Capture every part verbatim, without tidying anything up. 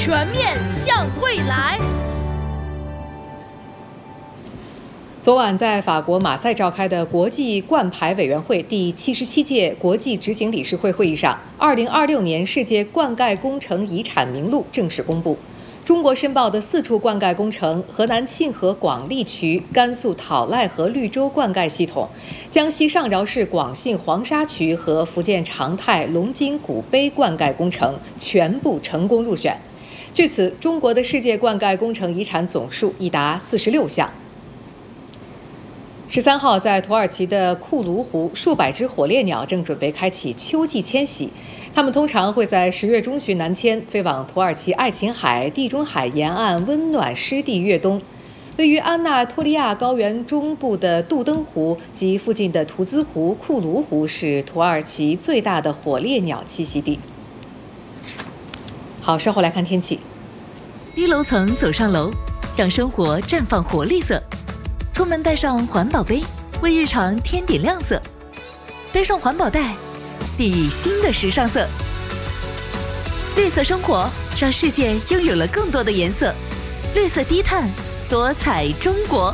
全面向未来。 昨晚在法国马赛召开的国际冠牌委员会第七十七届国际执行理事会会议上，二零二六年世界灌溉工程遗产名录正式公布。中国申报的四处灌溉工程：河南沁河广利渠、甘肃讨赖河绿洲灌溉系统、江西上饶市广信黄沙渠和福建长泰龙津古碑灌溉工程全部成功入选。至此，中国的世界灌溉工程遗产总数已达四十六项。十三号，在土耳其的库卢湖，数百只火烈鸟正准备开启秋季迁徙。它们通常会在十月中旬南迁，飞往土耳其爱琴海、地中海沿岸温暖湿地越冬。位于安纳托利亚高原中部的杜登湖及附近的图兹湖、库卢湖是土耳其最大的火烈鸟栖息地。好，稍后来看天气。 低楼层走上楼，让生活绽放活力色。出门带上环保杯，为日常添点亮色；背上环保袋，递以新的时尚色。绿色生活，让世界拥有了更多的颜色。绿色低碳，多彩中国。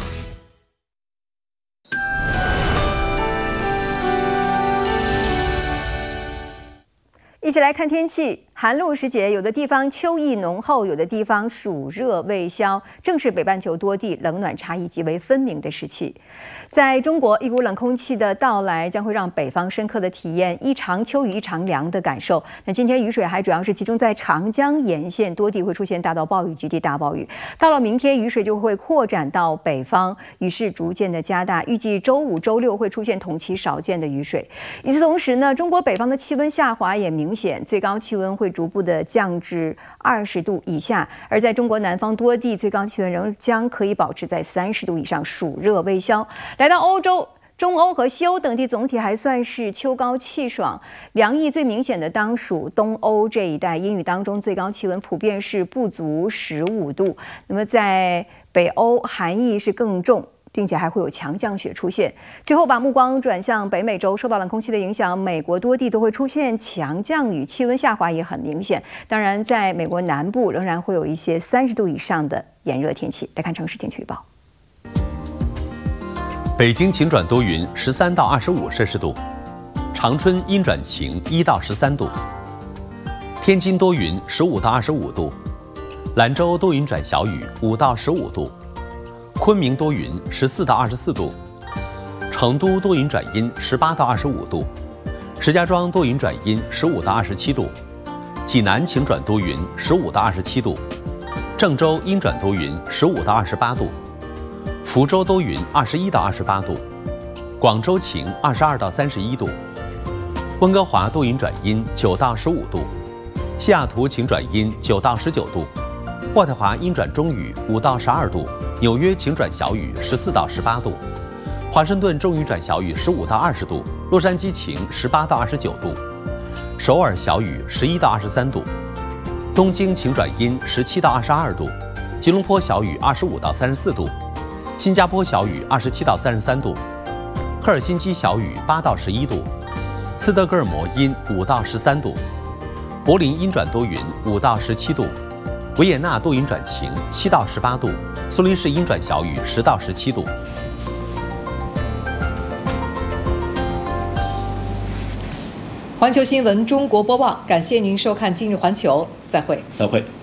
一起来看天气。寒露时节，有的地方秋意浓厚，有的地方暑热未消，正是北半球多地冷暖差异极为分明的时期。在中国，一股冷空气的到来将会让北方深刻的体验一场秋雨一场凉的感受。那今天雨水还主要是集中在长江沿线，多地会出现大到暴雨，局地大暴雨。到了明天，雨水就会扩展到北方，雨势逐渐的加大。预计周五、周六会出现同期少见的雨水。与此同时呢，中国北方的气温下滑也明显，最高气温会逐步的降至二十度以下，而在中国南方多地，最高气温仍将可以保持在三十度以上，暑热未消。来到欧洲。中欧和西欧等地总体还算是秋高气爽，凉意最明显的当属东欧这一带，阴雨当中最高气温普遍是不足十五度。那么在北欧，寒意是更重，并且还会有强降雪出现。最后把目光转向北美洲，受到冷空气的影响，美国多地都会出现强降雨，气温下滑也很明显。当然，在美国南部仍然会有一些三十度以上的炎热天气。来看城市天气预报。 北京晴转多云，十三到二十五摄氏度；长春阴转晴，一到十三度；天津多云，十五到二十五度；兰州多云转小雨，五到十五度；昆明多云，十四到二十四度；成都多云转阴，十八到二十五度；石家庄多云转阴，十五到二十七度；济南晴转多云，十五到二十七度；郑州阴转多云，十五到二十八度。福州多云，二十一到二十八度；广州晴，二十二到三十一度；温哥华多云转阴，九到十五度；西雅图晴转阴，九到十九度；渥太华阴转中雨，五到十二度；纽约晴转小雨，十四到十八度；华盛顿中雨转小雨，十五到二十度；洛杉矶晴，十八到二十九度；首尔小雨，十一到二十三度；东京晴转阴，十七到二十二度；吉隆坡小雨，二十五到三十四度。新加坡小雨二十七到三十三度，赫尔辛基小雨八到十一度，斯德哥尔摩阴五到十三度，柏林阴转多云五到十七度，维也纳多云转晴七到十八度，苏黎世阴转小雨十到十七度。 环球新闻中国播报，感谢您收看今日环球，再会。 再会。